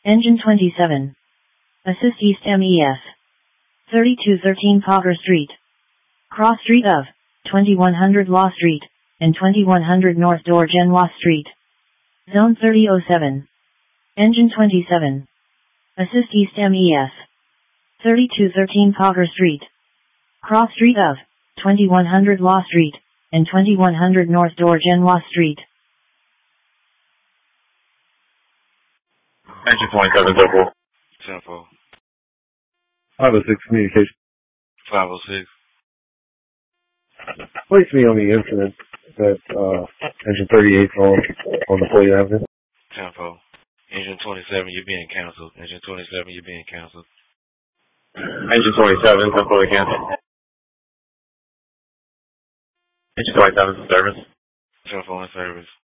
Engine 27. Assist East MES. 3213 Pauger Street. Cross Street of 2100 Law Street and 2100 North Door Genoa Street. Zone 3007. Engine 27. Assist East MES. 3213 Pauger Street. Cross Street of 2100 Law Street and 2100 North Door Genoa Street. Engine 27, Temple. Temple. 506 communication. 506. Place me on the incident that engine 38 on the Floyd Avenue. Tempo. Engine 27, you're being canceled. Engine 27, you're being canceled. Engine 27, Temple to cancel. Engine 27 service. Tempo in service.